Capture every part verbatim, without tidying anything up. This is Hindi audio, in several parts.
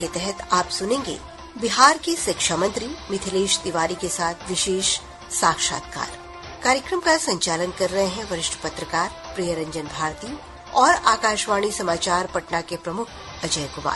के तहत आप सुनेंगे बिहार के शिक्षा मंत्री मिथिलेश तिवारी के साथ विशेष साक्षात्कार। कार्यक्रम का संचालन कर रहे हैं वरिष्ठ पत्रकार प्रियरंजन भारती और आकाशवाणी समाचार पटना के प्रमुख अजय कुमार।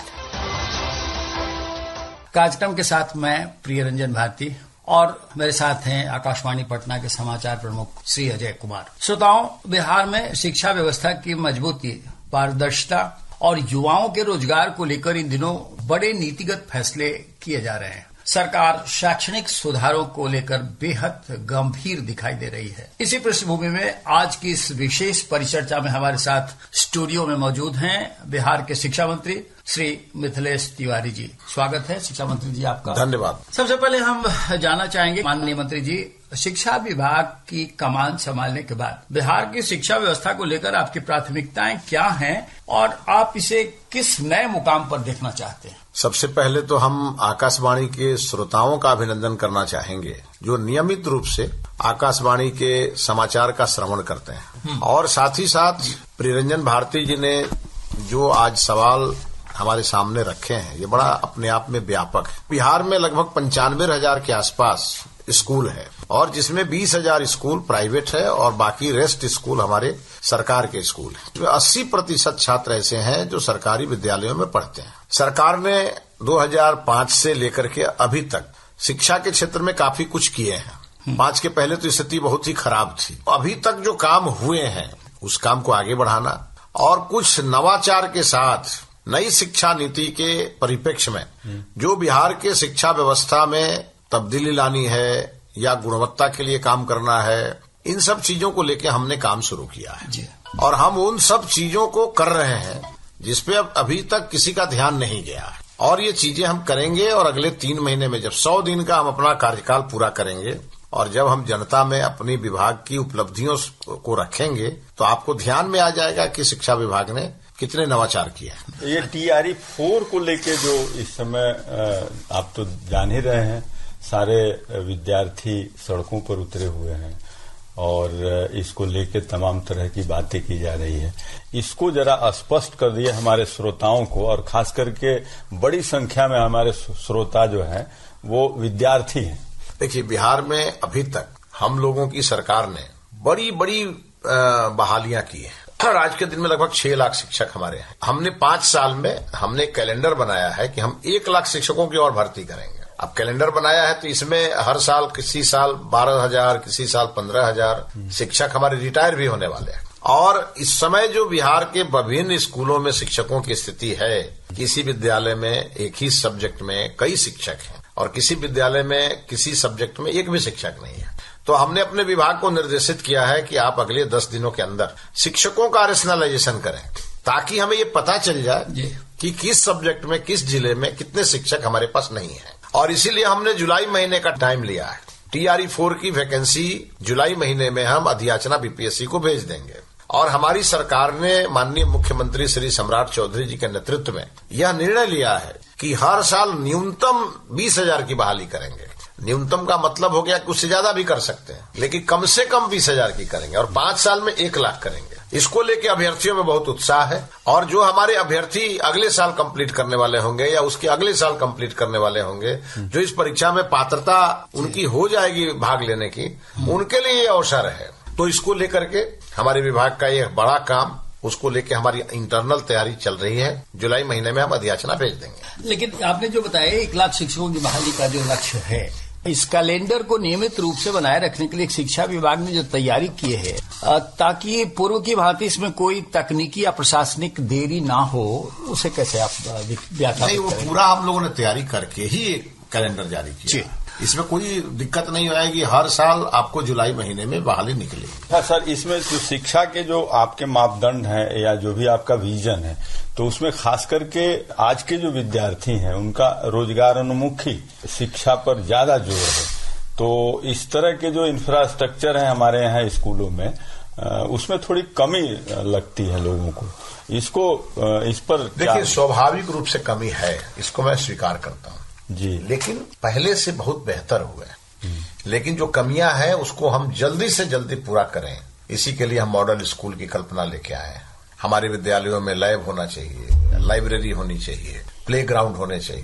कार्यक्रम के साथ मैं प्रियरंजन भारती और मेरे साथ हैं आकाशवाणी पटना के समाचार प्रमुख श्री अजय कुमार। श्रोताओं, बिहार में शिक्षा व्यवस्था की मजबूती, पारदर्शिता और युवाओं के रोजगार को लेकर इन दिनों बड़े नीतिगत फैसले किए जा रहे हैं। सरकार शैक्षणिक सुधारों को लेकर बेहद गंभीर दिखाई दे रही है। इसी पृष्ठभूमि में आज की इस विशेष परिचर्चा में हमारे साथ स्टूडियो में मौजूद हैं बिहार के शिक्षा मंत्री श्री मिथिलेश तिवारी जी। स्वागत है शिक्षा मंत्री जी आपका। धन्यवाद। सबसे पहले हम जानना चाहेंगे माननीय मंत्री जी, शिक्षा विभाग की कमान संभालने के बाद बिहार की शिक्षा व्यवस्था को लेकर आपकी प्राथमिकताएं क्या हैं और आप इसे किस नए मुकाम पर देखना चाहते हैं? सबसे पहले तो हम आकाशवाणी के श्रोताओं का अभिनंदन करना चाहेंगे जो नियमित रूप से आकाशवाणी के समाचार का श्रवण करते हैं, और साथ ही साथ प्रियरंजन भारती जी ने जो आज सवाल हमारे सामने रखे हैं ये बड़ा अपने आप में व्यापक है। बिहार में लगभग पंचानवे हजार के आसपास स्कूल है और जिसमें बीस हजार स्कूल प्राइवेट है और बाकी रेस्ट स्कूल हमारे सरकार के स्कूल हैं। अस्सी प्रतिशत छात्र ऐसे हैं जो सरकारी विद्यालयों में पढ़ते हैं। सरकार ने दो हजार पाँच से लेकर के अभी तक शिक्षा के क्षेत्र में काफी कुछ किए हैं। पाँच के पहले तो स्थिति बहुत ही खराब थी। अभी तक जो काम हुए हैं उस काम को आगे बढ़ाना और कुछ नवाचार के साथ नई शिक्षा नीति के परिप्रेक्ष्य में जो बिहार के शिक्षा व्यवस्था में तब्दीली लानी है या गुणवत्ता के लिए काम करना है, इन सब चीजों को लेकर हमने काम शुरू किया है जी। और हम उन सब चीजों को कर रहे हैं जिसपे अब अभी तक किसी का ध्यान नहीं गया है, और ये चीजें हम करेंगे। और अगले तीन महीने में जब सौ दिन का हम अपना कार्यकाल पूरा करेंगे और जब हम जनता में अपनी विभाग की उपलब्धियों को रखेंगे तो आपको ध्यान में आ जाएगा कि शिक्षा विभाग ने कितने नवाचार किए हैं। ये टीआरई फोर को लेके जो इस समय आप तो जान ही रहे हैं, सारे विद्यार्थी सड़कों पर उतरे हुए हैं और इसको लेके तमाम तरह की बातें की जा रही है। इसको जरा स्पष्ट कर दिए हमारे श्रोताओं को, और खास करके बड़ी संख्या में हमारे श्रोता जो हैं वो विद्यार्थी हैं। देखिए, बिहार में अभी तक हम लोगों की सरकार ने बड़ी बड़ी बहालियां की हैं। आज के दिन में लगभग छह लाख शिक्षक हमारे हैं। हमने पांच साल में हमने कैलेंडर बनाया है कि हम एक लाख शिक्षकों की और भर्ती करेंगे। अब कैलेंडर बनाया है तो इसमें हर साल किसी साल बारह हजार किसी साल पंद्रह हजार शिक्षक हमारे रिटायर भी होने वाले हैं। और इस समय जो बिहार के विभिन्न स्कूलों में शिक्षकों की स्थिति है, किसी विद्यालय में एक ही सब्जेक्ट में कई शिक्षक हैं और किसी विद्यालय में किसी सब्जेक्ट में एक भी शिक्षक नहीं है। तो हमने अपने विभाग को निर्देशित किया है कि आप अगले दस दिनों के अंदर शिक्षकों का रेशनलाइजेशन करें ताकि हमें ये पता चल जाए कि किस सब्जेक्ट में किस जिले में कितने शिक्षक हमारे पास नहीं है। और इसीलिए हमने जुलाई महीने का टाइम लिया है। टीआरई फोर की वैकेंसी जुलाई महीने में हम अधियाचना बीपीएससी को भेज देंगे। और हमारी सरकार ने माननीय मुख्यमंत्री श्री सम्राट चौधरी जी के नेतृत्व में यह निर्णय लिया है कि हर साल न्यूनतम बीस हजार की बहाली करेंगे। न्यूनतम का मतलब हो गया कि उससे ज्यादा भी कर सकते हैं, लेकिन कम से कम बीस हजार की करेंगे और पांच साल में एक लाख करेंगे। इसको लेके अभ्यर्थियों में बहुत उत्साह है। और जो हमारे अभ्यर्थी अगले साल कंप्लीट करने वाले होंगे या उसके अगले साल कंप्लीट करने वाले होंगे, जो इस परीक्षा में पात्रता उनकी हो जाएगी भाग लेने की, उनके लिए ये अवसर है। तो इसको लेकर के हमारे विभाग का ये बड़ा काम, उसको लेके हमारी इंटरनल तैयारी चल रही है। जुलाई महीने में हम अधियाचना भेज देंगे। लेकिन आपने जो बताया एक लाख शिक्षकों की बहाली का जो लक्ष्य है, इस कैलेंडर को नियमित रूप से बनाए रखने के लिए शिक्षा विभाग ने जो तैयारी की है, ताकि पूर्व की भांति इसमें कोई तकनीकी या प्रशासनिक देरी ना हो, उसे कैसे आप व्याख्या? नहीं, वो पूरा हम लोगों ने तैयारी करके ही कैलेंडर जारी किया। इसमें कोई दिक्कत नहीं आएगी। हर साल आपको जुलाई महीने में बहाली निकलेगी। हाँ सर, इसमें जो शिक्षा के जो आपके मापदंड हैं या जो भी आपका विजन है, तो उसमें खास करके आज के जो विद्यार्थी हैं उनका रोजगारोन्मुखी शिक्षा पर ज्यादा जोर है। तो इस तरह के जो इंफ्रास्ट्रक्चर है हमारे यहाँ स्कूलों में, उसमें थोड़ी कमी लगती है लोगों को। इसको इस पर देखिए, स्वाभाविक रूप से कमी है, इसको मैं स्वीकार करता हूँ जी, लेकिन पहले से बहुत बेहतर हुए। लेकिन जो कमियां हैं उसको हम जल्दी से जल्दी पूरा करें, इसी के लिए हम मॉडल स्कूल की कल्पना लेके आए हैं। हमारे विद्यालयों में लैब होना चाहिए, लाइब्रेरी होनी चाहिए, प्ले ग्राउंड होने चाहिए।